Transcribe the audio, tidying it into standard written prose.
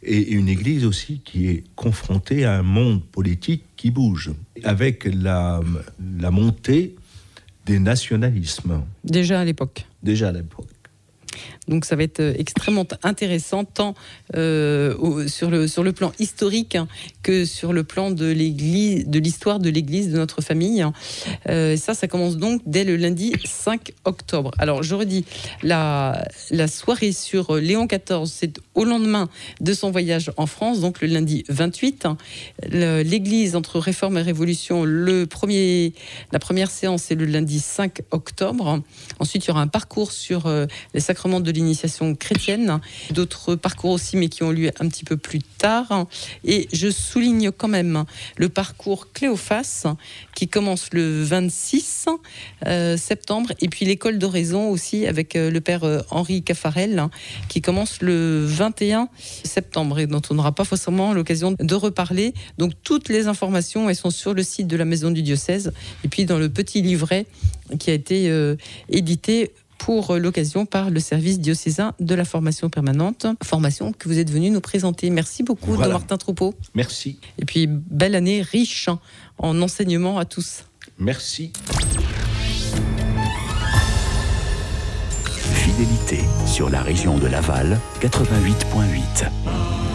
et une Église aussi qui est confrontée à un monde politique qui bouge, avec la montée des nationalismes. Déjà à l'époque. Donc ça va être extrêmement intéressant, tant sur le plan historique que sur le plan de l'Église, de l'histoire de l'Église, de notre famille. Ça commence donc dès le lundi 5 octobre. Alors je redis, la soirée sur Léon XIV, c'est au lendemain de son voyage en France, donc le lundi 28. L'Église entre Réforme et Révolution, la première séance, c'est le lundi 5 octobre. Ensuite, il y aura un parcours sur les sacrements de l'initiation chrétienne, d'autres parcours aussi, mais qui ont lieu un petit peu plus tard. Et je souligne quand même le parcours Cléophas, qui commence le 26 septembre, et puis l'école d'oraison aussi, avec le père Henri Caffarel, qui commence le 21 septembre, et dont on n'aura pas forcément l'occasion de reparler. Donc toutes les informations, elles sont sur le site de la Maison du Diocèse, et puis dans le petit livret qui a été édité pour l'occasion par le service diocésain de la formation permanente, formation que vous êtes venu nous présenter. Merci beaucoup, Don Martin Troupeau. Merci. Et puis, belle année riche en enseignements à tous. Merci. Fidélité sur la région de Laval, 88.8.